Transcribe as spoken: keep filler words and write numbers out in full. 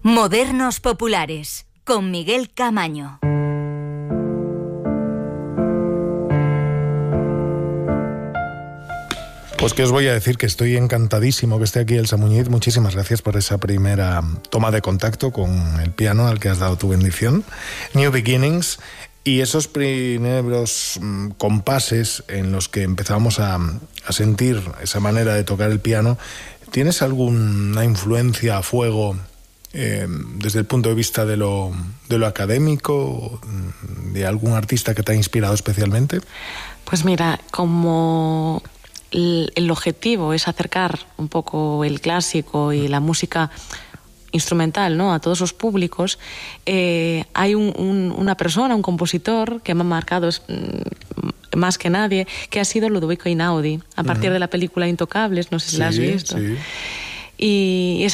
Modernos Populares, con Miguel Camaño. Pues que os voy a decir que estoy encantadísimo que esté aquí Elsa Muñiz. Muchísimas gracias por esa primera toma de contacto con el piano al que has dado tu bendición. New Beginnings. Y esos primeros mmm, compases en los que empezamos a, a sentir esa manera de tocar el piano, ¿tienes alguna influencia a fuego eh, desde el punto de vista de lo, de lo académico, de algún artista que te ha inspirado especialmente? Pues mira, como el, el objetivo es acercar un poco el clásico y la música instrumental, ¿no?, a todos los públicos, eh, hay un, un, una persona, un compositor que me ha marcado mm, más que nadie, que ha sido Ludovico Einaudi, a partir uh-huh. de la película Intocables, no sé si sí, la has visto. Sí. Y es